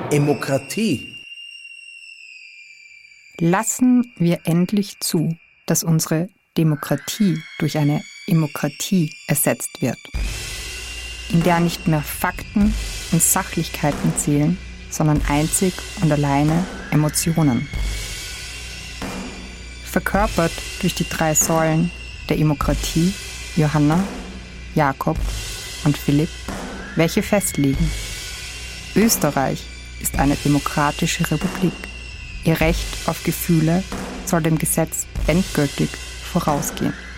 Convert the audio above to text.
Demokratie. Lassen wir endlich zu, dass unsere Demokratie durch eine Emokratie ersetzt wird, in der nicht mehr Fakten und Sachlichkeiten zählen, sondern einzig und alleine Emotionen. Verkörpert durch die 3 Säulen der Emokratie, Johanna, Jakob und Philipp, welche festlegen: Österreich ist eine demokratische Republik. Ihr Recht auf Gefühle soll dem Gesetz endgültig vorausgehen.